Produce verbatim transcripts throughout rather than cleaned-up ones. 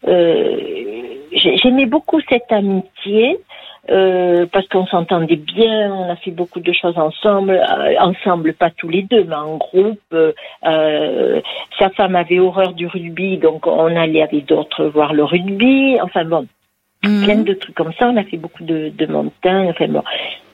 euh, j'aimais beaucoup cette amitié. Euh, parce qu'on s'entendait bien, on a fait beaucoup de choses ensemble, euh, ensemble, pas tous les deux, mais en groupe. Euh, euh, sa femme avait horreur du rugby, donc on allait avec d'autres voir le rugby. Enfin bon, mmh. plein de trucs comme ça. On a fait beaucoup de, de montagnes. Enfin bon.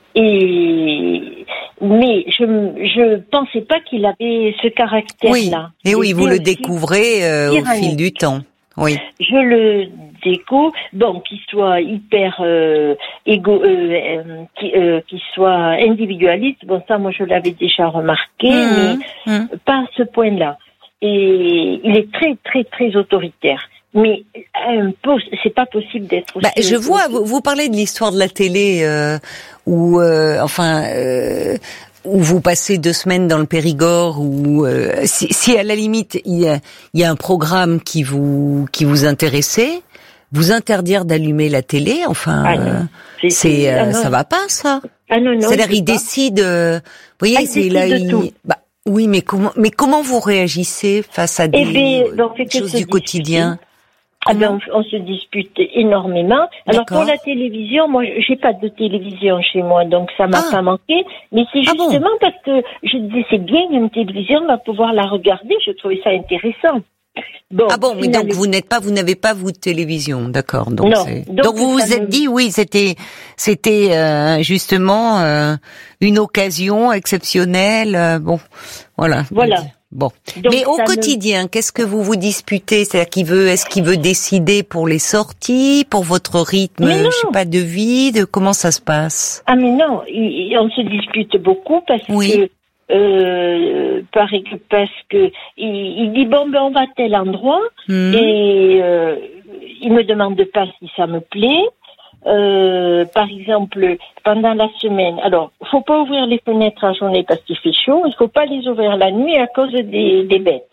Et mais je je pensais pas qu'il avait ce caractère-là. Oui. Et oui, vous le découvrez euh, au fil du temps. Oui. Je le découvre, bon, qu'il soit hyper euh, égo, euh, euh, qu'il euh, qu'il soit individualiste. Bon, ça, moi, je l'avais déjà remarqué, mmh, mais mmh. pas à ce point-là. Et il est très, très, très autoritaire. Mais un peu, c'est pas possible d'être. Bah, je vois. Vous, vous parlez de l'histoire de la télé euh, où, euh, enfin. Euh, où vous passez deux semaines dans le Périgord, ou euh, si, si à la limite il y a, il y a un programme qui vous qui vous intéressait, vous interdire d'allumer la télé, enfin, ah euh, c'est, c'est euh, ah ça va pas ça. Ah non non. C'est-à-dire il décide, euh, vous voyez, ah, c'est là il. Tout. Bah oui, mais comment mais comment vous réagissez face à des eh bien, donc, choses du quotidien? Ah ben, on, on se dispute énormément. Alors D'accord. pour la télévision, moi, j'ai pas de télévision chez moi, donc ça m'a ah. pas manqué. Mais c'est justement ah bon parce que je disais c'est bien une télévision, on va pouvoir la regarder. Je trouvais ça intéressant. Bon, ah bon, mais donc vous n'êtes pas, vous n'avez pas vous de télévision, d'accord. Donc, non, c'est... donc, donc vous vous êtes me... dit oui, c'était, c'était euh, justement euh, une occasion exceptionnelle. Euh, bon, voilà. Voilà. Bon, donc, mais au quotidien, me... qu'est-ce que vous vous disputez? C'est-à-dire qu'il veut, est-ce qu'il veut décider pour les sorties, pour votre rythme, je sais pas, de vie, de comment ça se passe? Ah mais non, il, on se dispute beaucoup parce oui. que euh, pareil que parce que il, il dit bon ben on va à tel endroit mmh. et euh, il me demande pas si ça me plaît. Euh, par exemple, pendant la semaine, alors, faut pas ouvrir les fenêtres en journée parce qu'il fait chaud, il faut pas les ouvrir la nuit à cause des, des bêtes.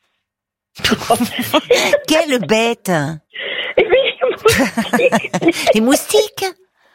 Quelle bête? Les moustiques.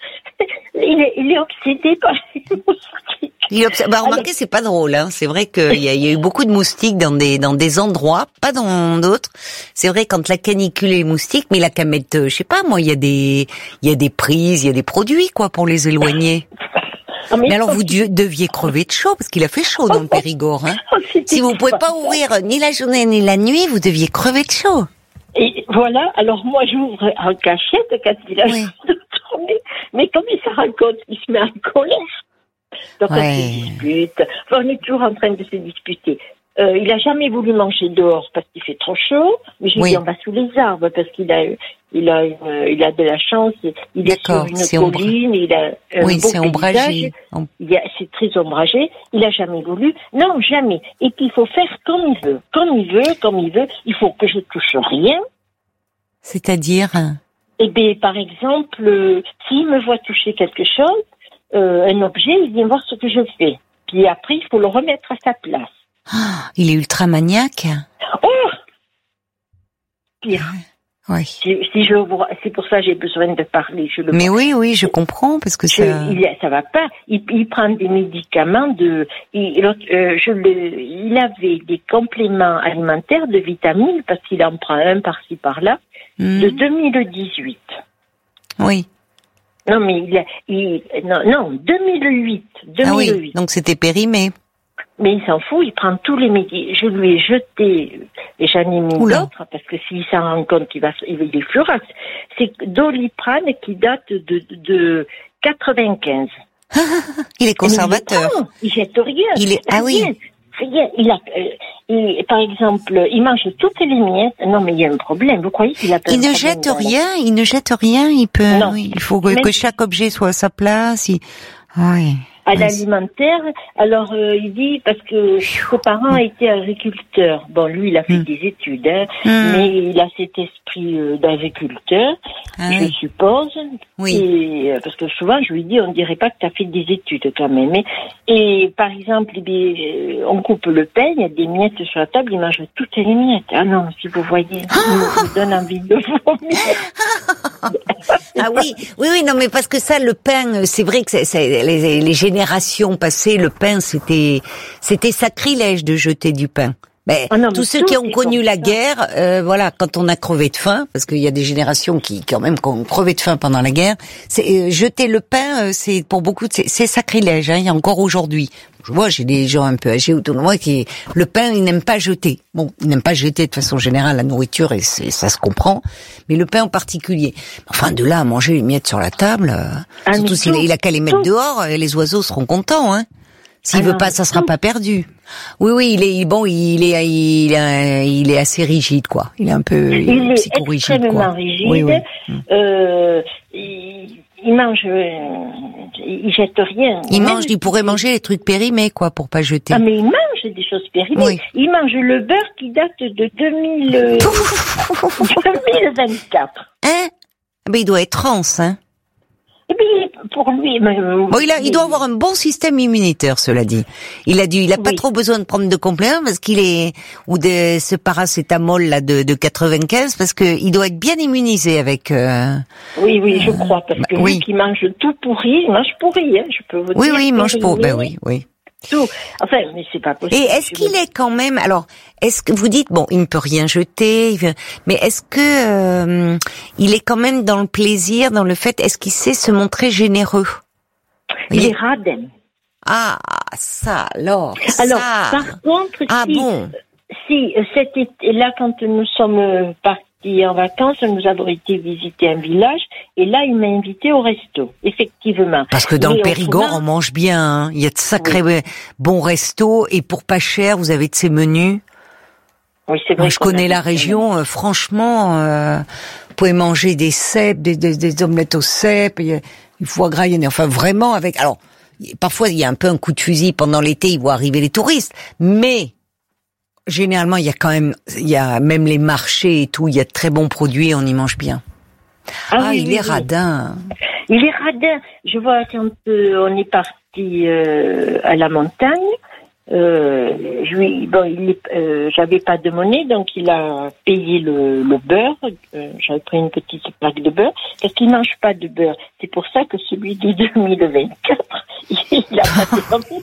Il est, il est obsédé par les moustiques. Il obs... Bah, remarquez, c'est pas drôle, hein. C'est vrai qu'il y a, il y a eu beaucoup de moustiques dans des, dans des endroits, pas dans d'autres. C'est vrai, quand la canicule et les moustiques, mais la qu'à mettre, je sais pas, moi, il y a des, il y a des prises, il y a des produits, quoi, pour les éloigner. Ah, mais, mais alors, vous deviez crever de chaud, parce qu'il a fait chaud dans le Périgord, hein. Oh, si vous pouvez pas ouvrir ni la journée ni la nuit, vous deviez crever de chaud. Et voilà, alors moi, j'ouvre en cachette quand il a oui. tourné. Mais comme il se rend compte, il se met en colère. Donc ouais. on se dispute. Enfin, on est toujours en train de se disputer. Euh, il a jamais voulu manger dehors parce qu'il fait trop chaud. Mais je lui oui. dis on va sous les arbres parce qu'il a, il a, une, il a de la chance. Il D'accord, est sur une colline. Ombra... Il a un oui, beau c'est ombragé. Il a, c'est très ombragé. Il a jamais voulu. Non, jamais. Et puis il faut faire comme il veut, comme il veut, comme il veut. Il faut que je touche rien. C'est-à-dire? Eh bien, par exemple, euh, s'il me voit toucher quelque chose. Euh, un objet, il vient voir ce que je fais. Puis après, il faut le remettre à sa place. Ah, il est ultra maniaque. Oh Pire. Oui. Si, si je vois, c'est pour ça que j'ai besoin de parler. Je le Mais vois. oui, oui, je comprends parce que je, ça. Il, ça va pas. Il, il prend des médicaments de. Il, euh, je le. Il avait des compléments alimentaires de vitamines parce qu'il en prend un par-ci par-là mmh. de deux mille dix-huit. Oui. Non, mais il, il non, non, deux mille huit. Ah oui, donc c'était périmé. Mais il s'en fout, il prend tous les médicaments. Je lui ai jeté, et j'en ai mis d'autres, parce que s'il s'en rend compte, il va, il est furax. C'est Doliprane qui date de, de quatre-vingt-quinze. Il est conservateur. Il, il jette rien. Il est, ah oui. Rien. Il a, euh, il, par exemple, il mange toutes les miettes. Non, mais il y a un problème. Vous croyez qu'il a pas Il ne jette rien. Il ne jette rien. Il peut. Non. Oui, il faut que, que chaque objet soit à sa place. Il... Oui. À l'alimentaire, alors euh, il dit parce que ses parents étaient agriculteurs. Bon, lui, il a fait mmh. des études, hein, mmh. mais il a cet esprit euh, d'agriculteur, ah, je oui. suppose. Oui. Et, euh, parce que souvent, je lui dis, on dirait pas que tu as fait des études quand même. Et, et par exemple, eh bien, euh, on coupe le pain, il y a des miettes sur la table, il mange toutes les miettes. Ah non, si vous voyez, ça me donne envie de vomir. Ah oui, oui, oui, non, mais parce que ça, le pain, c'est vrai que c'est, c'est les, les générations passées, le pain, c'était, c'était sacrilège de jeter du pain. Ben, ah non, tous ceux qui ont connu la guerre, euh, voilà, quand on a crevé de faim, parce qu'il y a des générations qui, quand même, qui ont crevé de faim pendant la guerre, c'est euh, jeter le pain, euh, c'est pour beaucoup, de, c'est, c'est sacrilège. Hein, il y a encore aujourd'hui. Je vois, j'ai des gens un peu âgés autour de moi qui, le pain, ils n'aiment pas jeter. Bon, ils n'aiment pas jeter de façon générale la nourriture et c'est, ça se comprend, mais le pain en particulier. Enfin, de là à manger les miettes sur la table, euh, ah, surtout s'il a, il a qu'à les mettre tout. dehors, les oiseaux seront contents, hein. S'il ah veut non, pas, ça sera pas perdu. Oui, oui, il est bon, il est, il est, il est assez rigide, quoi. Il est un peu il psychorigide, est extrêmement quoi. rigide. Oui, oui. Euh, il, il mange, il jette rien. Il mange, il pourrait manger les trucs périmés, quoi, pour pas jeter. Ah, mais il mange des choses périmées. Oui. Il mange le beurre qui date de deux mille, deux mille vingt-quatre. Hein? Mais il doit être rance, hein. Et puis, pour lui, bon, il a, il doit avoir un bon système immunitaire, cela dit. Il a dû, il a pas oui. trop besoin de prendre de compléments parce qu'il est, ou de ce paracétamol là de, de quatre-vingt-quinze parce que il doit être bien immunisé avec. Euh, oui, oui, je crois parce que bah, lui oui. qui mange tout pourri, il mange pourri, hein, je peux vous oui, dire. Oui, oui, il mange pourri. Ben oui, oui. Tout. Enfin, mais c'est pas possible. Et est-ce qu'il est quand même, alors, est-ce que vous dites, bon, il ne peut rien jeter, il veut, mais est-ce que euh, il est quand même dans le plaisir, dans le fait, est-ce qu'il sait se montrer généreux? Il est radin. Ah, ça, alors, alors ça. par contre, ah, si, bon. si cet été, là, quand nous sommes partis en vacances, nous avons été visiter un village, et là, il m'a invité au resto, effectivement. Parce que dans mais le Périgord, autrement... on mange bien, hein. Il y a de sacrés oui. bons restos, et pour pas cher, vous avez de ces menus. Oui, c'est vrai. Moi, je connais la région, euh, franchement, euh, vous pouvez manger des cèpes, des, des, des omelettes aux cèpes, il y a du foie gras, il y a, enfin vraiment avec, alors, parfois, il y a un peu un coup de fusil pendant l'été, ils voient arriver les touristes, mais, généralement, il y a quand même, il y a même les marchés et tout, il y a de très bons produits, on y mange bien. Ah, ah oui, il oui, est oui. radin. Il est radin. Je vois quand euh, on est parti euh, à la montagne, euh, je lui, bon, il est, euh, j'avais pas de monnaie, donc il a payé le, le beurre. Euh, j'avais pris une petite plaque de beurre, parce qu'il mange pas de beurre. C'est pour ça que celui de deux mille vingt-quatre, il a pas terminé.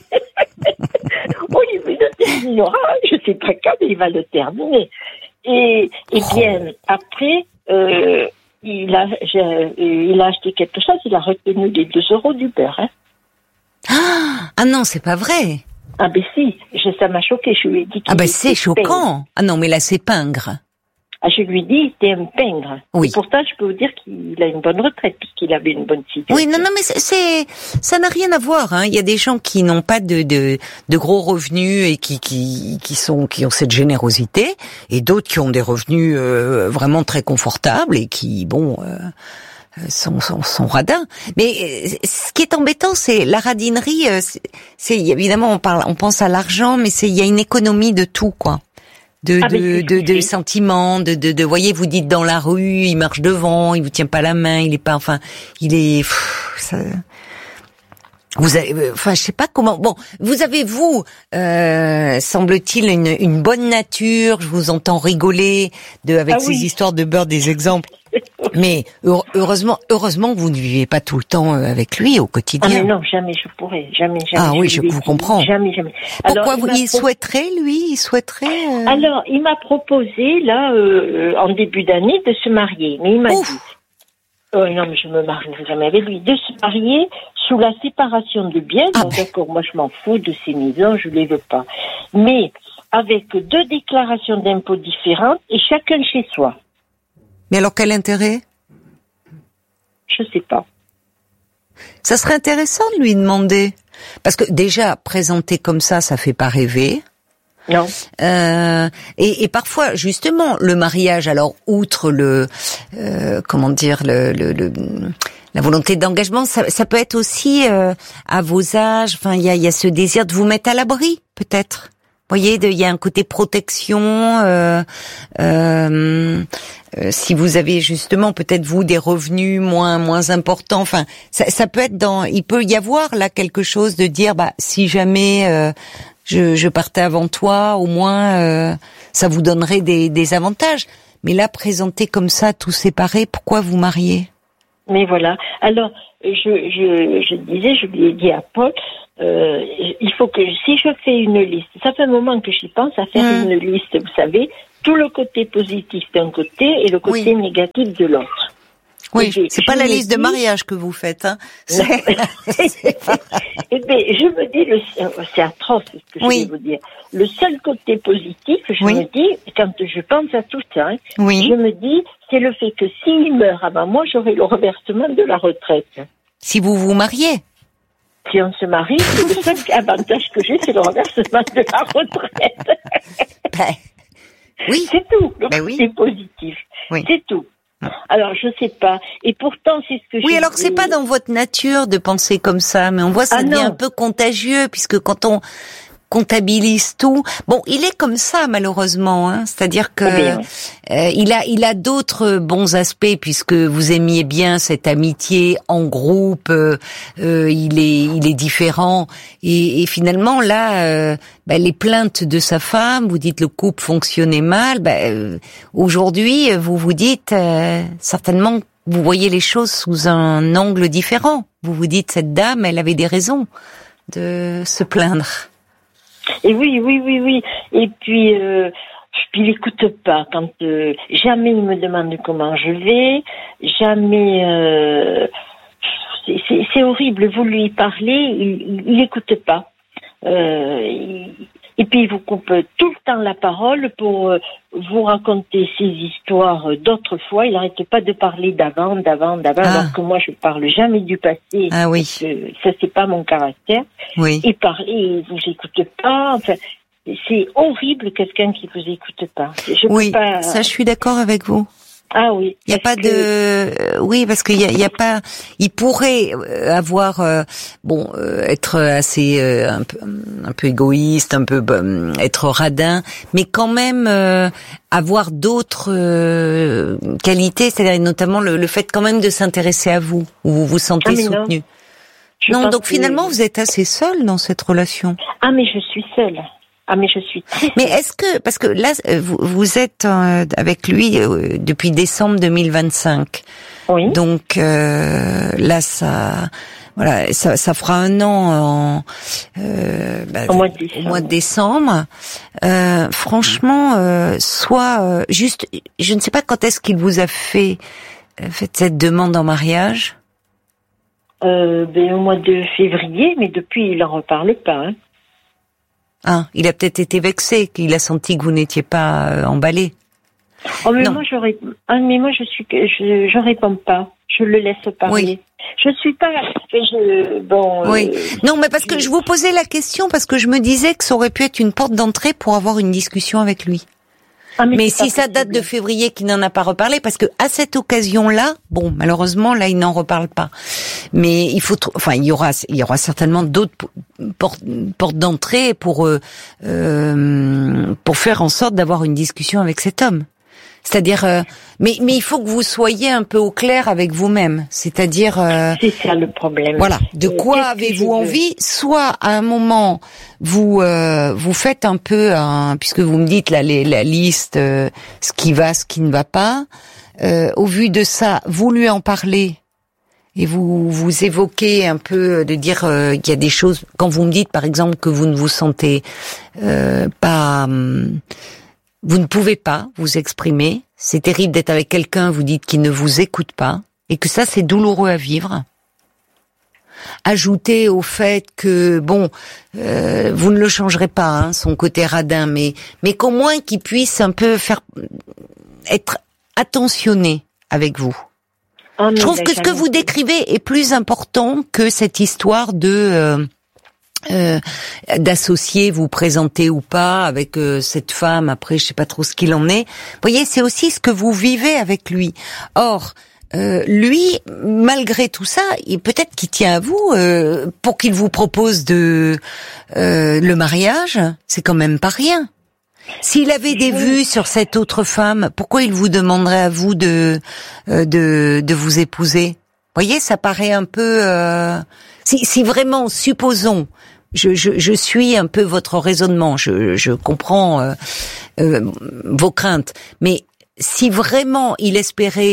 Oh, il le terminera, je sais pas quand, mais il va le terminer. Et, et bien, après, euh, il a, il a acheté quelque chose, il a retenu les deux euros du beurre. Hein. Ah non, c'est pas vrai. Ah ben si, je, ça m'a choqué, je lui ai dit qu'il Ah ben c'est choquant. Pingre. Ah non, mais là c'est pingre. Ah, je lui ai dit, t'es un pingre. Oui. Et pourtant, je peux vous dire qu'il a une bonne retraite, puisqu'il avait une bonne situation. Oui, non, non, mais c'est, c'est ça n'a rien à voir. Hein. Il y a des gens qui n'ont pas de, de, de gros revenus et qui, qui, qui sont, qui ont cette générosité, et d'autres qui ont des revenus euh, vraiment très confortables et qui, bon. Euh, Son, son, son radin. Mais ce qui est embêtant, c'est la radinerie. C'est, c'est évidemment on parle, on pense à l'argent, mais c'est il y a une économie de tout, quoi. De ah, de de, de sentiments, de de de. Voyez, vous dites dans la rue, il marche devant, il vous tient pas la main, il est pas, enfin, il est. Pff, ça, vous avez, enfin, je sais pas comment. Bon, vous avez vous, euh, semble-t-il, une, une bonne nature. Je vous entends rigoler de avec ah, ces oui. histoires de beurre, des exemples. Mais heureusement, heureusement que vous ne vivez pas tout le temps avec lui au quotidien. Ah mais non, jamais je pourrais, jamais, jamais. Ah oui, je vous comprends. Jamais, jamais. Pourquoi Alors, vous, il, il souhaiterait, lui, il souhaiterait. Euh... Alors, il m'a proposé là, euh, en début d'année, de se marier, mais il m'a Ouf. dit. Oh non, mais je me marierai jamais avec lui. De se marier sous la séparation de biens. Ah, donc, ben. D'accord, moi je m'en fous de ces maisons, je les veux pas. Mais avec deux déclarations d'impôts différentes et chacun chez soi. Mais alors quel intérêt ? Je sais pas. Ça serait intéressant de lui demander. Parce que déjà, présenter comme ça, ça fait pas rêver. Non. Euh, et, et parfois, justement, le mariage, alors outre le, euh, comment dire, le, le, le la volonté d'engagement, ça, ça peut être aussi euh, à vos âges. Enfin, il y a, y a ce désir de vous mettre à l'abri, peut-être. Vous voyez, il y a un côté protection. Euh, euh, euh, si vous avez justement peut-être vous des revenus moins moins importants, enfin, ça, ça peut être dans. Il peut y avoir là quelque chose de dire, bah, si jamais euh, je, je partais avant toi, au moins euh, ça vous donnerait des, des avantages. Mais là, présenter comme ça, tout séparé, pourquoi vous marier ? Mais voilà. Alors, je, je, je disais, je lui ai dit à Paul, euh, il faut que, si je fais une liste, ça fait un moment que j'y pense à faire mmh. une liste, vous savez, tout le côté positif d'un côté et le côté oui. négatif de l'autre. Oui, et c'est pas la liste dis... de mariage que vous faites, hein. C'est... c'est pas... Eh bien, je me dis, le... c'est atroce ce que je oui. vais vous dire. Le seul côté positif, je oui. me dis, quand je pense à tout ça, hein, oui. je me dis, c'est le fait que s'il meurt avant moi, j'aurai le reversement de la retraite. Si vous vous mariez? Si on se marie, c'est le seul avantage que j'ai, c'est le reversement de la retraite. Ben, oui. C'est tout, le ben côté oui. positif. Oui. C'est tout. Alors, je sais pas. Et pourtant, c'est ce que Oui, j'ai alors dit. c'est pas dans votre nature de penser comme ça, mais on voit ça ah devient non. un peu contagieux, puisque quand on comptabilise tout, bon, il est comme ça malheureusement, hein, c'est-à-dire que bien. euh, il a, il a d'autres bons aspects, puisque vous aimiez bien cette amitié en groupe, euh, euh, il est, il est différent, et, et finalement là, euh, bah, les plaintes de sa femme, vous dites le couple fonctionnait mal, bah, euh, aujourd'hui vous vous dites euh, certainement vous voyez les choses sous un angle différent. Vous vous dites cette dame, elle avait des raisons de se plaindre. Et oui, oui, oui, oui. Et puis, euh, puis il n'écoute pas. Quand euh, jamais il me demande comment je vais, jamais. Euh, c'est, c'est, c'est horrible. Vous lui parlez, il n'écoute pas. Euh, il, et puis il vous coupe tout le temps la parole pour euh, vous raconter ses histoires d'autres fois. Il n'arrête pas de parler d'avant, d'avant, d'avant, ah. alors que moi je parle jamais du passé. Ah oui. Parce que ça c'est pas mon caractère. Oui. Et parler, il vous écoute pas. Enfin, c'est horrible quelqu'un qui vous écoute pas. Je oui, peux pas... ça je suis d'accord avec vous. Ah oui. Il y a pas que... de, oui, parce qu'il y a, il y a pas, il pourrait avoir, euh, bon, euh, être assez euh, un peu, un peu égoïste, un peu euh, être radin, mais quand même euh, avoir d'autres euh, qualités, c'est-à-dire notamment le, le fait quand même de s'intéresser à vous, où vous vous sentez ah, soutenu. Non, non donc que... finalement vous êtes assez seule dans cette relation. Ah mais je suis seule. Ah mais je suis très... Mais est-ce que, parce que là vous, vous êtes euh, avec lui euh, depuis décembre deux mille vingt-cinq. Oui. Donc euh, là ça voilà, ça, ça fera un an en, euh, bah, au, mois de décembre. au mois de décembre. Euh, franchement, euh, soit euh, juste, je ne sais pas quand est-ce qu'il vous a fait, euh, fait cette demande en mariage. Euh, ben, au mois de février, mais depuis il en reparle pas. Hein. Ah, il a peut-être été vexé, qu'il a senti que vous n'étiez pas euh, emballé. Oh mais non. moi je réponds. Ah mais moi je suis je je réponds pas. Je le laisse parler. Oui. Je suis pas je bon Oui. Euh, non mais parce que je vous posais la question parce que je me disais que ça aurait pu être une porte d'entrée pour avoir une discussion avec lui. Ah, mais mais si ça date de février qu'il n'en a pas reparlé, parce que à cette occasion-là, bon, malheureusement, là, il n'en reparle pas. Mais il faut, enfin, il y aura, il y aura certainement d'autres portes, portes d'entrée pour euh, euh, pour faire en sorte d'avoir une discussion avec cet homme. C'est-à-dire, euh, mais mais il faut que vous soyez un peu au clair avec vous-même. C'est-à-dire, euh, c'est ça le problème. Voilà. De quoi avez-vous envie? Soit à un moment vous euh, vous faites un peu, un, puisque vous me dites là les, la liste, euh, ce qui va, ce qui ne va pas. Euh, au vu de ça, vous lui en parlez et vous vous évoquez un peu de dire euh, qu'il y a des choses. Quand vous me dites par exemple que vous ne vous sentez euh, pas hum, vous ne pouvez pas vous exprimer, c'est terrible d'être avec quelqu'un, vous dites qu'il ne vous écoute pas, et que ça c'est douloureux à vivre. Ajoutez au fait que, bon, euh, vous ne le changerez pas, hein, son côté radin, mais, mais qu'au moins qu'il puisse un peu faire, être attentionné avec vous. Oh, Je trouve que ce que vous décrivez est plus important que cette histoire de... Euh, Euh, d'associer, vous présenter ou pas avec euh, cette femme, après je sais pas trop ce qu'il en est. Vous voyez, c'est aussi ce que vous vivez avec lui. Or, euh, lui, malgré tout ça, il, peut-être qu'il tient à vous euh, pour qu'il vous propose de euh, le mariage, c'est quand même pas rien. S'il avait des vues sur cette autre femme, pourquoi il vous demanderait à vous de euh, de, de vous épouser? Vous voyez, ça paraît un peu... Euh, si, si vraiment, supposons, je, je, je suis un peu votre raisonnement, je, je comprends euh, euh, vos craintes, mais si vraiment il espérait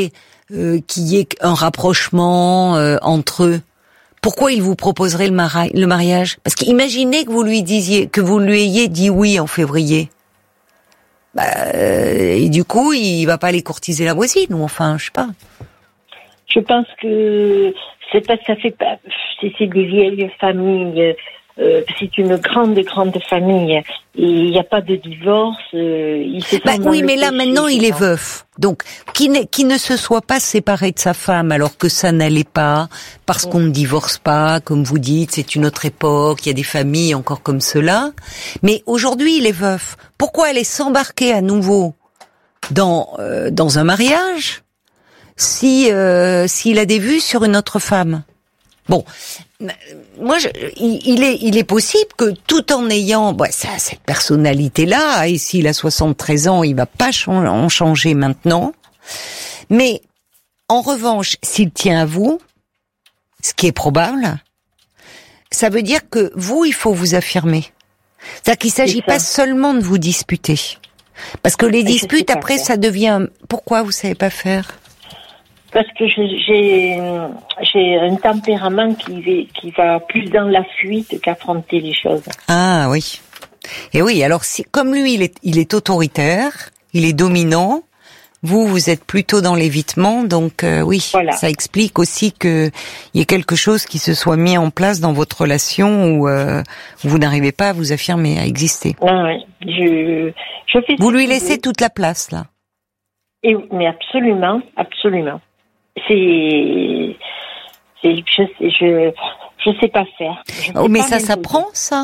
euh, qu'il y ait un rapprochement euh, entre eux, pourquoi il vous proposerait le, mari- le mariage? Parce qu'imaginez que vous lui disiez, que vous lui ayez dit oui en février. Bah, euh, et du coup, il va pas aller courtiser la voisine, ou enfin, je sais pas. Je pense que c'est parce que ça fait pas, c'est, c'est des vieilles familles, euh, c'est une grande, grande famille, et il n'y a pas de divorce, euh, il se bah, oui, mais là, maintenant, il est veuf. Donc, qui ne, qui ne se soit pas séparé de sa femme alors que ça n'allait pas, parce qu'on ne divorce pas, comme vous dites, c'est une autre époque, il y a des familles encore comme cela. Mais aujourd'hui, il est veuf. Pourquoi aller s'embarquer à nouveau dans, euh, dans un mariage si euh, s'il a des vues sur une autre femme? Bon, moi, je, il, il est il est possible que tout en ayant bah, ça, cette personnalité-là, et s'il a soixante-treize ans, il va pas ch- en changer maintenant. Mais en revanche, s'il tient à vous, ce qui est probable, ça veut dire que vous, il faut vous affirmer. C'est-à-dire qu'il s'agit pas seulement de vous disputer, parce que les disputes après, ça devient. Pourquoi vous savez pas faire? Parce que j'ai, j'ai un tempérament qui, qui va plus dans la fuite qu'affronter les choses. Ah oui. Et oui, alors si, comme lui, il est, il est autoritaire, il est dominant, vous, vous êtes plutôt dans l'évitement, donc euh, oui, voilà. Ça explique aussi que il y ait quelque chose qui se soit mis en place dans votre relation où euh, vous n'arrivez pas à vous affirmer, à exister. Ah oui, je, je fais. Vous lui laissez toute la place, là. Et, mais absolument, absolument. C'est, c'est, je, je, je sais pas faire. Je oh, mais pas ça s'apprend, ça.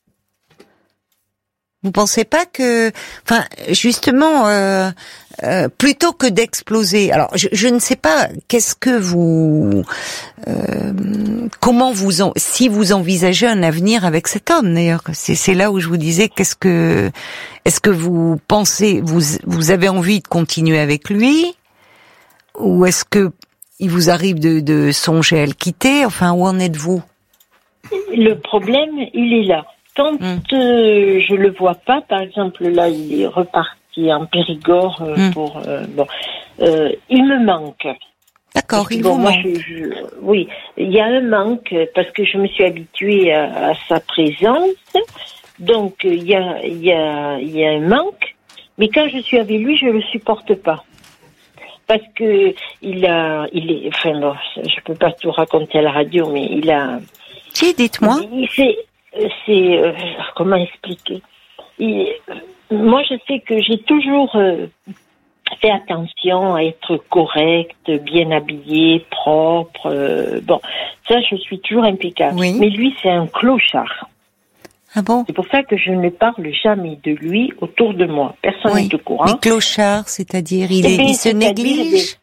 Vous pensez pas que, enfin, justement, euh, euh, plutôt que d'exploser. Alors, je, je ne sais pas. Qu'est-ce que vous, euh, comment vous, en, si vous envisagez un avenir avec cet homme, d'ailleurs, c'est, c'est là où je vous disais, qu'est-ce que, est-ce que vous pensez, vous, vous avez envie de continuer avec lui? Ou est-ce que il vous arrive de, de songer à le quitter? Enfin, où en êtes-vous? Le problème, il est là. Quand hum. euh, je le vois pas, par exemple, là, il est reparti en Périgord euh, hum. pour... Euh, bon, euh, il me manque. D'accord, il bon, vous moi, manque. Je, je, oui, il y a un manque parce que je me suis habituée à, à sa présence. Donc, il y a, il y a, il y a un manque. Mais quand je suis avec lui, je le supporte pas. Parce que il a, il est, enfin bon, je peux pas tout raconter à la radio, mais il a. Si, dites-moi. Il, c'est, c'est, euh, comment expliquer il, moi, je sais que j'ai toujours euh, fait attention à être correcte, bien habillée, propre. Euh, bon, ça, je suis toujours impeccable. Oui. Mais lui, c'est un clochard. Ah bon? C'est pour ça que je ne parle jamais de lui autour de moi. Personne n'est oui. au courant. Mais clochard, c'est-à-dire, il, est, bien, il se néglige des...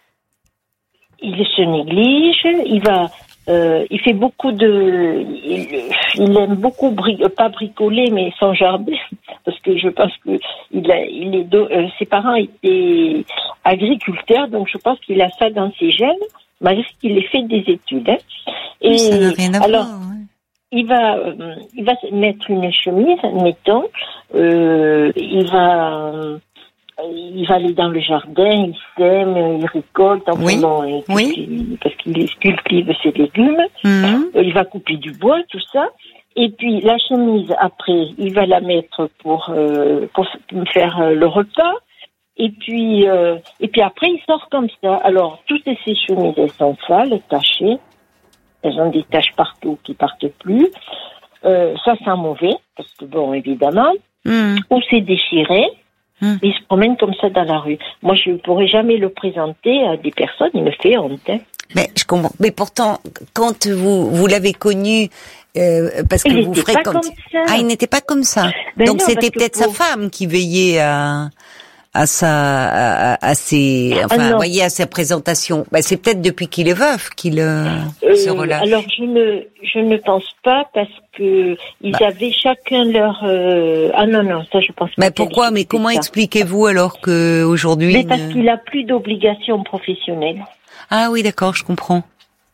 Il se néglige, il va... Euh, il fait beaucoup de... Il, il aime beaucoup, bri... pas bricoler, mais son jardin. Parce que je pense que il a, il est do... euh, ses parents étaient agriculteurs, donc je pense qu'il a ça dans ses gènes, malgré qu'il ait fait des études. Hein. Et ça n'a rien à alors, voir. Ouais. Il va, euh, il va mettre une chemise, admettons. Euh, il va, euh, il va aller dans le jardin, il sème, il récolte, enfin oui. bon, il, oui. parce qu'il cultive ses légumes. Mm-hmm. Euh, il va couper du bois, tout ça. Et puis la chemise, après, il va la mettre pour euh, pour faire le repas. Et puis, euh, et puis après, il sort comme ça. Alors, toutes ces chemises, elles sont sales, tachées. Elles ont des taches partout qui partent plus. Euh, ça sent mauvais, parce que bon, évidemment. Mm. Ou c'est déchiré. Mm. Il se promène comme ça dans la rue. Moi, je ne pourrais jamais le présenter à des personnes. Il me fait honte. Hein. Mais je comprends. Mais pourtant, quand vous vous l'avez connu, euh, parce que il vous fréquentez. Ah, il n'était pas comme ça. Ben donc non, c'était peut-être pour... sa femme qui veillait à. à sa à, à ses enfin ah vous voyez à sa présentation. Ben, c'est peut-être depuis qu'il est veuf qu'il euh, euh, se relâche. Alors je ne je ne pense pas parce que ils bah. avaient chacun leur euh... ah non non ça je pense pas. Mais pourquoi mais comment ça. Expliquez-vous alors que aujourd'hui Mais parce ne... qu'il a plus d'obligations professionnelles. Ah oui d'accord je comprends.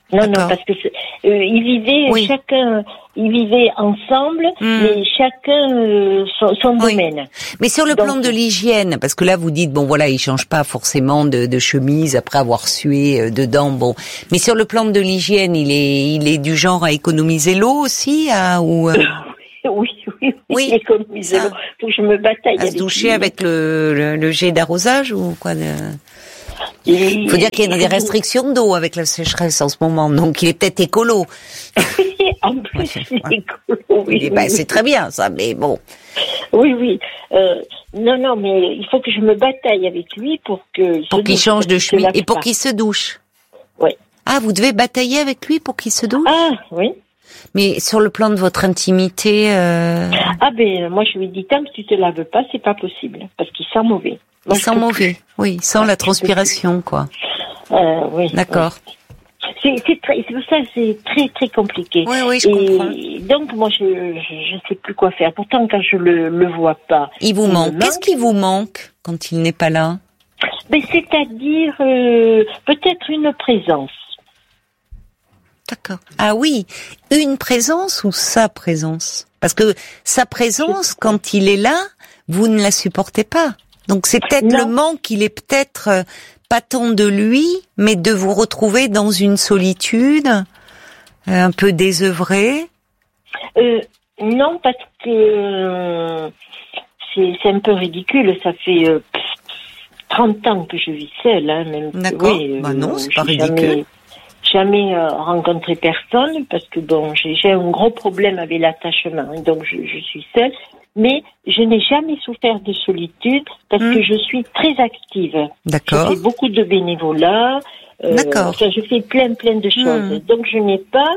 Non, D'accord. non, parce que euh, ils vivaient oui. chacun, ils vivaient ensemble, mm. mais chacun euh, son, son oui. domaine. Mais sur le Donc, plan de l'hygiène, parce que là vous dites bon voilà, il change pas forcément de, de chemise après avoir sué euh, dedans, bon. Mais sur le plan de l'hygiène, il est, il est du genre à économiser l'eau aussi, à, ou. Euh... Oui, oui, oui, économiser l'eau. Faut que je me bataille. À se doucher lui. Avec le, le, le jet d'arrosage ou quoi de... Il faut dire qu'il y a des restrictions d'eau avec la sécheresse en ce moment, donc il est peut-être écolo. En plus, ouais, c'est ouais. écolo, oui. oui, bah, oui. C'est très bien ça, mais bon. Oui, oui. Euh, non, non, mais il faut que je me bataille avec lui pour que... Pour qu'il change de chemise et pour qu'il se douche. Oui. Ah, vous devez batailler avec lui pour qu'il se douche ? Ah, oui. Mais sur le plan de votre intimité... Euh... Ah ben, moi je lui dis, tant que tu te laves pas, c'est pas possible, parce qu'il sent mauvais. Il sent mauvais, oui, sans la transpiration, quoi. Euh, oui. D'accord. Oui. C'est, c'est, très, c'est pour ça que c'est très très compliqué. Oui, oui, je comprends. Et donc moi je, je je sais plus quoi faire. Pourtant quand je le le vois pas. Il vous il manque. manque. Qu'est-ce qui vous manque quand il n'est pas là ? Ben c'est-à-dire euh, peut-être une présence. D'accord. Ah oui, une présence ou sa présence ? Parce que sa présence, quand il est là, vous ne la supportez pas. Donc c'est peut-être non. Le manque, il est peut-être euh, pas tant de lui, mais de vous retrouver dans une solitude euh, un peu désœuvrée. Euh, non, parce que euh, c'est, c'est un peu ridicule. Ça fait euh, trente ans que je vis seule. Hein, même. D'accord. Oui, bah non, c'est euh, pas ridicule. Jamais, jamais euh, rencontré personne parce que bon, j'ai, j'ai un gros problème avec l'attachement. Hein, donc je, je suis seule. Mais je n'ai jamais souffert de solitude parce mmh. que je suis très active. D'accord. Je fais beaucoup de bénévolat. Euh, D'accord. Enfin, je fais plein, plein de choses. Mmh. Donc, je n'ai pas...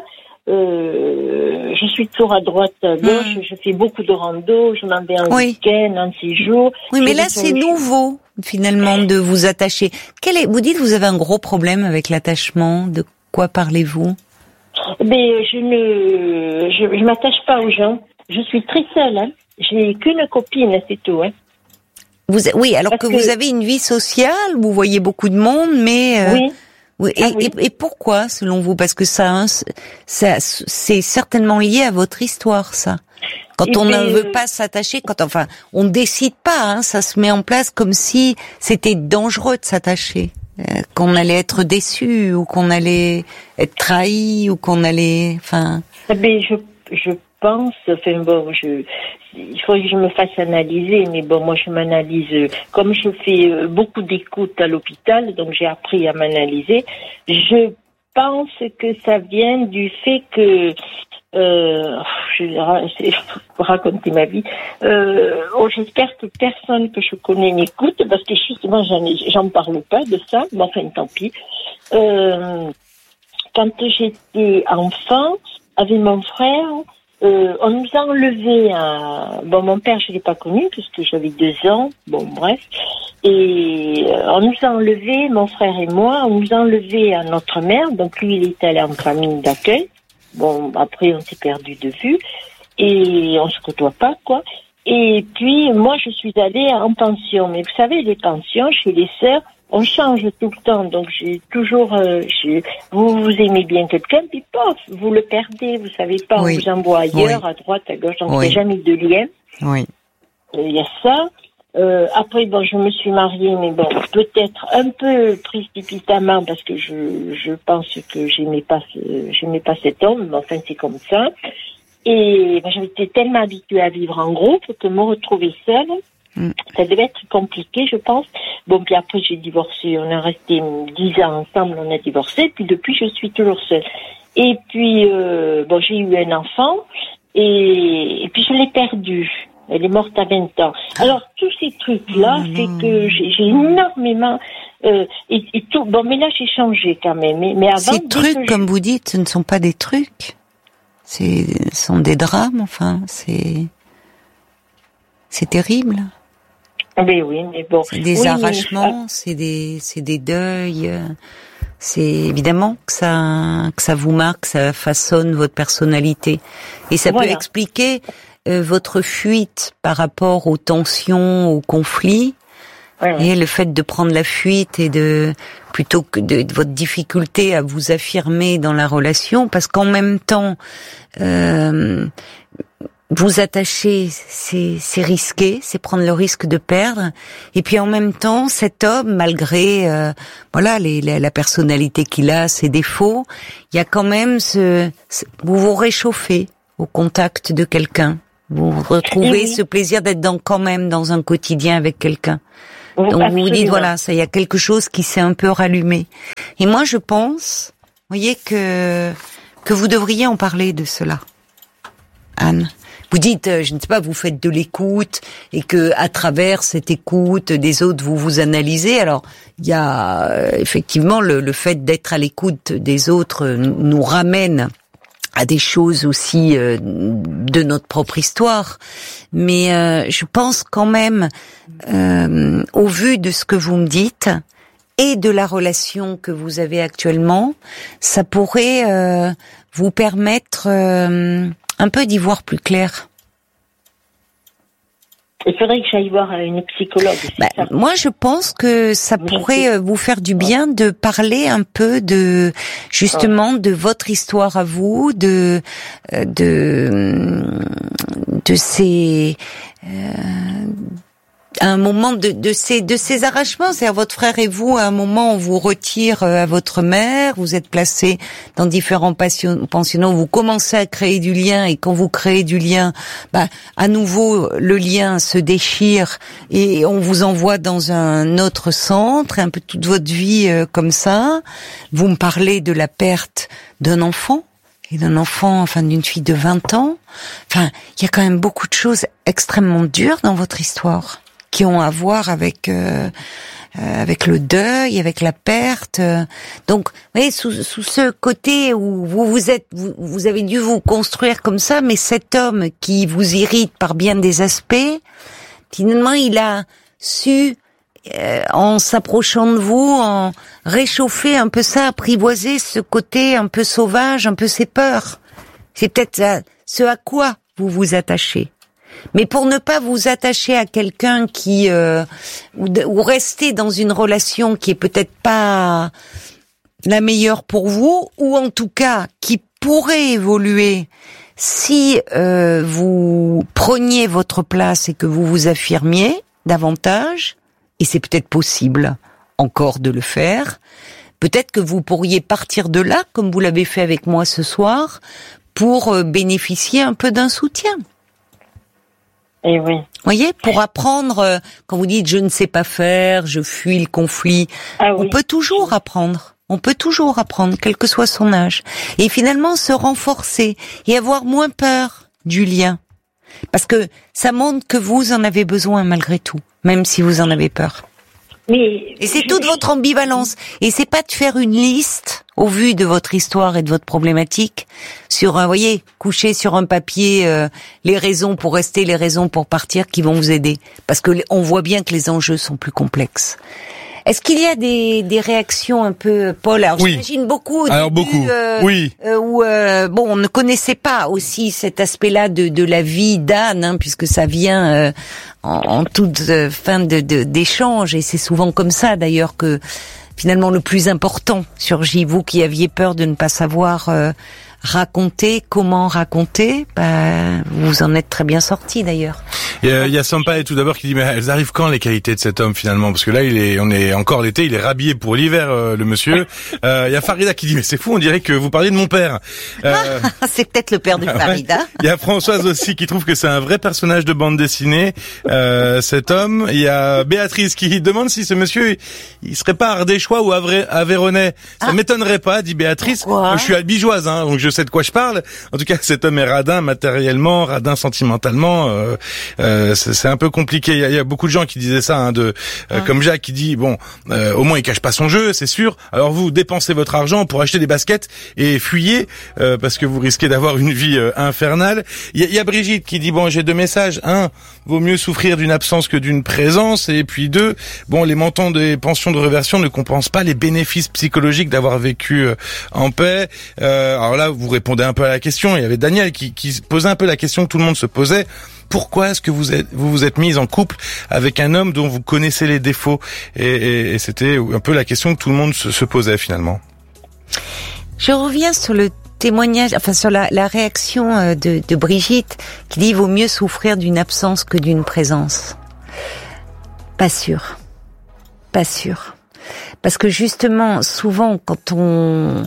Euh, je suis toujours à droite, à gauche. Mmh. Je fais beaucoup de rando. Je m'en vais en oui. week-end, en séjour. Oui, mais là, c'est nouveau, finalement, de vous attacher. Quel est... Vous dites que vous avez un gros problème avec l'attachement. De quoi parlez-vous ? Mais je ne... Je, je m'attache pas aux gens. Je suis très seule, hein. J'ai qu'une copine, c'est tout, hein. Vous, oui, alors que, que vous avez une vie sociale, vous voyez beaucoup de monde, mais euh, oui. oui. Et, ah, oui. Et, et pourquoi, selon vous ? Parce que ça, ça, c'est certainement lié à votre histoire, ça. Quand et on ne veut euh... pas s'attacher, quand enfin, on décide pas, hein, ça se met en place comme si c'était dangereux de s'attacher, euh, qu'on allait être déçu ou qu'on allait être trahi ou qu'on allait, enfin. Mais je, je pense, enfin bon, je. Il faut que je me fasse analyser, mais bon, moi je m'analyse, comme je fais beaucoup d'écoute à l'hôpital, donc j'ai appris à m'analyser. Je pense que ça vient du fait que, euh, je vais raconter ma vie, euh, oh, j'espère que personne que je connais m'écoute, parce que justement j'en, ai, j'en parle pas de ça, mais enfin tant pis. Euh, quand j'étais enfant, avec mon frère, Euh, on nous a enlevé un... Bon, mon père, je l'ai pas connu, puisque j'avais deux ans. Bon, bref. Et euh, on nous a enlevé, mon frère et moi, on nous a enlevé à notre mère. Donc, lui, il est allé en famille d'accueil. Bon, après, on s'est perdu de vue. Et on se côtoie pas, quoi. Et puis, moi, je suis allée en pension. Mais vous savez, les pensions, chez les sœurs, on change tout le temps, donc j'ai toujours... Euh, j'ai, vous, vous aimez bien quelqu'un, puis pof, vous le perdez, vous savez pas, oui. On vous envoie ailleurs, oui. À droite, à gauche, donc il oui. n'y a jamais de lien. Oui. Il y a ça. Euh, après, bon, je me suis mariée, mais bon, peut-être un peu précipitamment, parce que je, je pense que j'aimais pas, ce, j'aimais pas cet homme, mais enfin, c'est comme ça. Et ben, j'étais tellement habituée à vivre en groupe que me retrouver seule, Mm. ça devait être compliqué, je pense. Bon, puis après, j'ai divorcé. On est resté dix ans ensemble, on a divorcé. Puis depuis, je suis toujours seule. Et puis, euh, bon, j'ai eu un enfant. Et, et puis, je l'ai perdu. Elle est morte à vingt ans. Alors, tous ces trucs-là, mmh. fait que j'ai, j'ai énormément... Euh, et, et tout. Bon, mais là, j'ai changé quand même. Mais, mais avant... Ces trucs, comme je... vous dites, ce ne sont pas des trucs. C'est, ce sont des drames, enfin. C'est... C'est terrible. Mais oui, mais bon. C'est des oui, arrachements, mais... c'est des, c'est des deuils. C'est évidemment que ça, que ça vous marque, ça façonne votre personnalité. Et ça voilà. peut expliquer euh, votre fuite par rapport aux tensions, aux conflits, Ouais, ouais. Et le fait de prendre la fuite et de plutôt que de, de votre difficulté à vous affirmer dans la relation, parce qu'en même temps, euh, vous attacher, c'est, c'est risqué, c'est prendre le risque de perdre. Et puis en même temps, cet homme, malgré euh, voilà les, les, la personnalité qu'il a, ses défauts, il y a quand même ce, ce vous vous réchauffez au contact de quelqu'un. Vous retrouvez oui. ce plaisir d'être dans, quand même dans un quotidien avec quelqu'un. Oui, donc absolument. Vous vous dites, voilà, ça, il y a quelque chose qui s'est un peu rallumé. Et moi, je pense, vous voyez, que, que vous devriez en parler de cela, Anne. Vous dites, je ne sais pas, vous faites de l'écoute et que à travers cette écoute des autres, vous vous analysez. Alors, il y a euh, effectivement le, le fait d'être à l'écoute des autres nous ramène à des choses aussi euh, de notre propre histoire, mais euh, je pense quand même, euh, au vu de ce que vous me dites et de la relation que vous avez actuellement, ça pourrait euh, vous permettre euh, un peu d'y voir plus clair. Il faudrait que j'aille voir une psychologue. Bah, moi, je pense que ça pourrait vous faire du bien de parler un peu de, justement, de votre histoire à vous, de, de, de ces, euh, à un moment de, de ces, de ces arrachements. C'est-à-dire, votre frère et vous, à un moment, on vous retire à votre mère, vous êtes placés dans différents pensionnats, vous commencez à créer du lien, et quand vous créez du lien, bah, à nouveau, le lien se déchire et on vous envoie dans un autre centre, et un peu toute votre vie euh, comme ça. Vous me parlez de la perte d'un enfant, et d'un enfant, enfin, d'une fille de vingt ans. Enfin, il y a quand même beaucoup de choses extrêmement dures dans votre histoire, qui ont à voir avec euh, euh, avec le deuil, avec la perte. Donc, vous voyez, sous, sous ce côté où vous vous êtes, vous, vous avez dû vous construire comme ça, mais cet homme qui vous irrite par bien des aspects, finalement, il a su, euh, en s'approchant de vous, en réchauffer un peu ça, apprivoiser ce côté un peu sauvage, un peu ses peurs. C'est peut-être à, ce à quoi vous vous attachez. Mais pour ne pas vous attacher à quelqu'un qui euh, ou, ou rester dans une relation qui est peut-être pas la meilleure pour vous, ou en tout cas qui pourrait évoluer si euh, vous preniez votre place et que vous vous affirmiez davantage, et c'est peut-être possible encore de le faire. Peut-être que vous pourriez partir de là, comme vous l'avez fait avec moi ce soir, pour euh, bénéficier un peu d'un soutien. Et oui. Voyez, pour apprendre, euh, quand vous dites je ne sais pas faire, je fuis le conflit, ah, on oui. peut toujours apprendre. On peut toujours apprendre, quel que soit son âge. Et finalement se renforcer et avoir moins peur du lien. Parce que ça montre que vous en avez besoin malgré tout, même si vous en avez peur. Mais et c'est je... toute votre ambivalence. Et c'est pas de faire une liste au vu de votre histoire et de votre problématique sur un, voyez, coucher sur un papier euh, les raisons pour rester, les raisons pour partir qui vont vous aider. Parce que on voit bien que les enjeux sont plus complexes. Est-ce qu'il y a des, des réactions un peu, Paul? Alors, oui. j'imagine beaucoup. Alors début, beaucoup. Euh, oui. Euh, où euh, bon, on ne connaissait pas aussi cet aspect-là de, de la vie d'Anne, hein, puisque ça vient euh, en, en toute euh, fin de, de d'échange, et c'est souvent comme ça d'ailleurs que finalement le plus important surgit. Vous qui aviez peur de ne pas savoir euh, raconter, comment raconter, bah, vous en êtes très bien sorti d'ailleurs. Il y a, il y a Sampaï tout d'abord qui dit mais elles arrivent quand les qualités de cet homme finalement, parce que là il est, on est encore l'été, il est rhabillé pour l'hiver euh, le monsieur. Euh, il y a Farida qui dit mais c'est fou, on dirait que vous parliez de mon père. Euh, c'est peut-être le père de Farida. Ouais. Il y a Françoise aussi qui trouve que c'est un vrai personnage de bande dessinée euh, cet homme. Il y a Béatrice qui demande si ce monsieur il serait pas ardéchois ou aveyronais. Ça ah. m'étonnerait pas, dit Béatrice. Moi, je suis albigeoise, hein, donc je sais de quoi je parle. En tout cas, cet homme est radin matériellement, radin sentimentalement. Euh, euh, c'est, c'est un peu compliqué. Il y, a, il y a beaucoup de gens qui disaient ça, hein, de euh, ah. comme Jacques qui dit bon, euh, au moins il cache pas son jeu, c'est sûr. Alors vous dépensez votre argent pour acheter des baskets et fuyez euh, parce que vous risquez d'avoir une vie euh, infernale. Il y, a, il y a Brigitte qui dit bon, j'ai deux messages. Un, vaut mieux souffrir d'une absence que d'une présence. Et puis deux, bon, les montants des pensions de réversion ne compensent pas les bénéfices psychologiques d'avoir vécu euh, en paix. Euh, alors là, vous répondez un peu à la question. Il y avait Daniel qui, qui posait un peu la question que tout le monde se posait. Pourquoi est-ce que vous êtes, vous vous êtes mise en couple avec un homme dont vous connaissez les défauts? Et, et, et c'était un peu la question que tout le monde se, se posait finalement. Je reviens sur le témoignage, enfin sur la, la réaction de, de Brigitte qui dit vaut mieux souffrir d'une absence que d'une présence. Pas sûr. Pas sûr. Parce que justement, souvent, quand on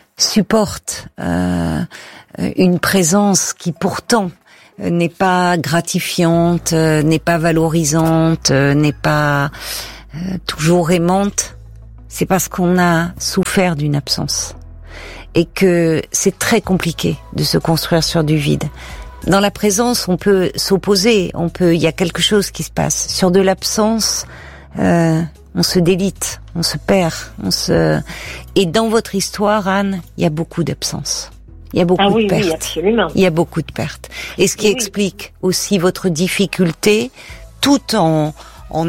supporte euh, une présence qui pourtant n'est pas gratifiante, n'est pas valorisante, n'est pas euh, toujours aimante, c'est parce qu'on a souffert d'une absence. Et que c'est très compliqué de se construire sur du vide. Dans la présence, on peut s'opposer, on peut, il y a quelque chose qui se passe. Sur de l'absence, euh, on se délite, on se perd, on se. Et dans votre histoire, Anne, il y a beaucoup d'absence. Il y a beaucoup ah, oui, de pertes. Oui, absolument. Il y a beaucoup de pertes. Et ce qui oui. explique aussi votre difficulté, tout en en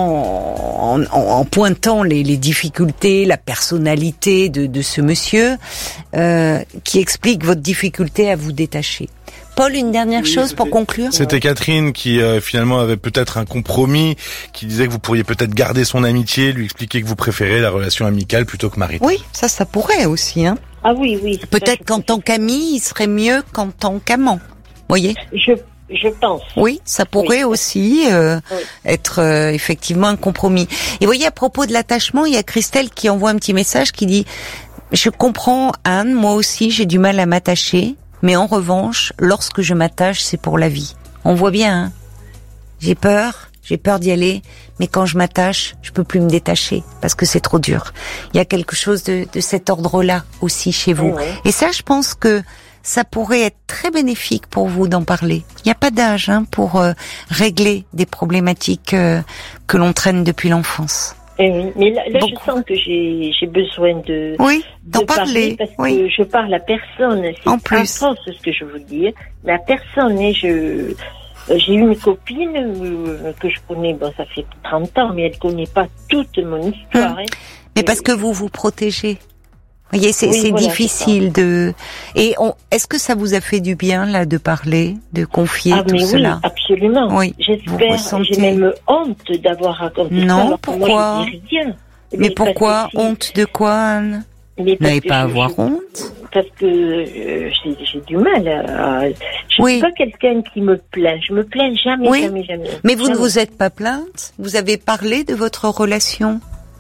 étant, en, en, en pointant les, les difficultés, la personnalité de, de ce monsieur, euh, qui explique votre difficulté à vous détacher. Paul, une dernière oui, chose pour conclure. C'était Catherine qui euh, finalement avait peut-être un compromis, qui disait que vous pourriez peut-être garder son amitié, lui expliquer que vous préférez la relation amicale plutôt que maritale. Oui, ça, ça pourrait aussi, hein. Ah oui, oui. Peut-être qu'en tant qu'ami, il serait mieux qu'en tant qu'amant. Voyez. Je Je pense. Oui, ça pourrait oui. aussi euh, oui. être euh, effectivement un compromis. Et voyez, à propos de l'attachement, il y a Christelle qui envoie un petit message qui dit « Je comprends, Anne, moi aussi j'ai du mal à m'attacher, mais en revanche, lorsque je m'attache, c'est pour la vie. » On voit bien, hein. J'ai peur, j'ai peur d'y aller, mais quand je m'attache, je peux plus me détacher parce que c'est trop dur. Il y a quelque chose de, de cet ordre-là aussi chez vous. Oui. Et ça, je pense que ça pourrait être très bénéfique pour vous d'en parler. Il n'y a pas d'âge hein, pour euh, régler des problématiques euh, que l'on traîne depuis l'enfance. Eh oui, mais là, là Bon. je sens que j'ai, j'ai besoin de, oui, de d'en parler, parler parce oui. que je parle à personne. C'est en plus, atroce ce que je veux dire, mais à personne. Et je, j'ai une copine euh, que je connais, bon, ça fait trente ans, mais elle connaît pas toute mon histoire. Hum. Hein. Mais parce que vous vous protégez. Vous voyez, c'est, oui, c'est voilà, difficile c'est de. Et on, est-ce que ça vous a fait du bien là de parler, de confier ah, tout mais cela? Oui, absolument. Oui. J'espère. J'ai même honte d'avoir raconté non, ça. Non, pourquoi? Moi, je dis rien. Mais, mais pourquoi si... honte de quoi, Anne? Mais vous n'avez pas à je, avoir je, honte? Parce que euh, j'ai, j'ai du mal à... Je oui. suis pas quelqu'un qui me plaint. Je me plains jamais, oui. jamais, jamais. Mais vous jamais. ne vous êtes pas plainte? Vous avez parlé de votre relation?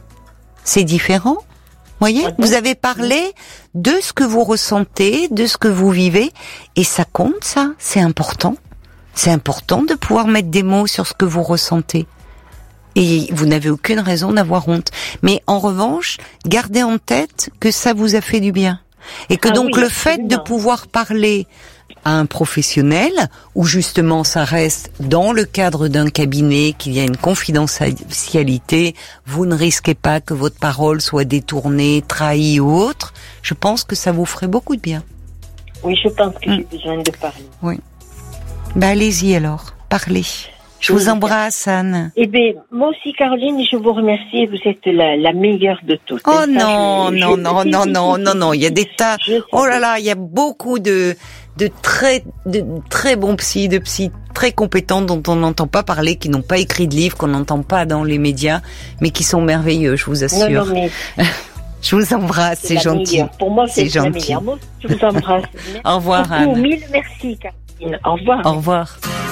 C'est différent? Voyez, ah, vous avez parlé de ce que vous ressentez, de ce que vous vivez, et ça compte, ça. C'est important. C'est important de pouvoir mettre des mots sur ce que vous ressentez. Et vous n'avez aucune raison d'avoir honte. Mais en revanche, gardez en tête que ça vous a fait du bien. Et que ah, donc oui, le fait absolument. de pouvoir parler à un professionnel, où justement ça reste dans le cadre d'un cabinet, qu'il y a une confidentialité, vous ne risquez pas que votre parole soit détournée, trahie ou autre, je pense que ça vous ferait beaucoup de bien. Oui, je pense que mmh. j'ai besoin de parler. Oui. Ben allez-y alors, parlez. Je vous embrasse, Anne. Eh bien, moi aussi, Caroline, je vous remercie. Vous êtes la, la meilleure de toutes. Oh ça, non, je, non, je, non, je, non, je, non, je, non, non. Il y a des tas. Oh là là, il y a beaucoup de de très de très bons psys, de psys très compétents dont on n'entend pas parler, qui n'ont pas écrit de livres, qu'on n'entend pas dans les médias, mais qui sont merveilleux, je vous assure. Non, non, mais... Je vous embrasse, c'est, c'est gentil. Meilleure. Pour moi, c'est, c'est la gentil. meilleure. Moi, je vous embrasse. Au revoir, beaucoup, Anne. Mille merci, Caroline. Au revoir. Au revoir.